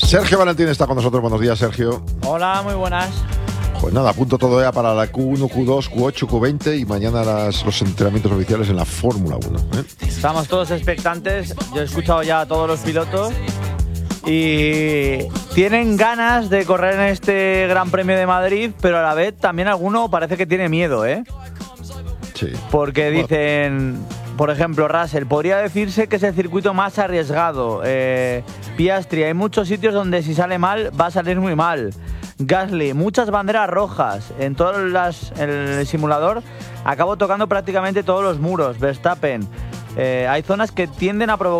Sergio Valentín está con nosotros. Buenos días, Sergio. Hola, muy buenas. Pues nada, apunto todo ya para la Q1, Q2, Q8, Q20 y mañana los entrenamientos oficiales en la Fórmula 1. Estamos todos expectantes. Yo he escuchado ya a todos los pilotos y tienen ganas de correr en este Gran Premio de Madrid, pero a la vez también alguno parece que tiene miedo, ¿eh? Sí. Porque dicen, por ejemplo, Russell, podría decirse que es el circuito más arriesgado. Piastri, hay muchos sitios donde si sale mal, va a salir muy mal. Gasly, muchas banderas rojas. En el simulador acabo tocando prácticamente todos los muros. Verstappen, hay zonas que tienden a provocar